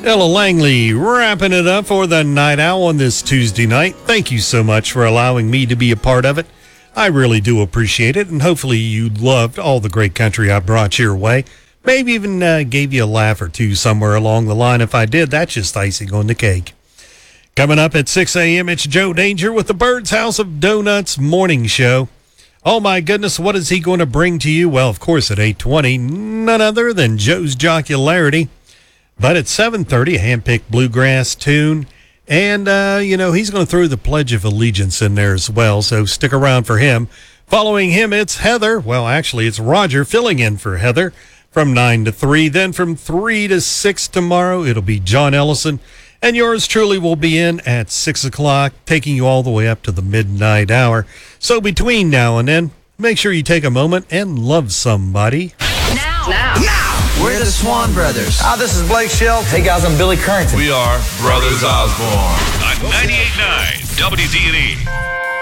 Ella Langley wrapping it up for the Night Owl on this Tuesday night. Thank you so much for allowing me to be a part of it. I really do appreciate it, and hopefully you loved all the great country I brought your way. Maybe even gave you a laugh or two somewhere along the line. If I did, that's just icing on the cake. Coming up at 6 a.m., it's Joe Danger with the Bird's House of Donuts morning show. Oh, my goodness, what is he going to bring to you? Well, of course, at 8:20, none other than Joe's Jocularity. But at 7:30, a hand-picked bluegrass tune. And, he's going to throw the Pledge of Allegiance in there as well, so stick around for him. Following him, it's Heather. Well, actually, it's Roger filling in for Heather from 9 to 3. Then from 3 to 6 tomorrow, it'll be John Ellison. And yours truly will be in at 6 o'clock, taking you all the way up to the midnight hour. So between now and then, make sure you take a moment and love somebody. Now. We're the Swan Brothers. This is Blake Shelton. Hey guys, I'm Billy Currington. We are Brothers Osborne. On 98.9 WD&E.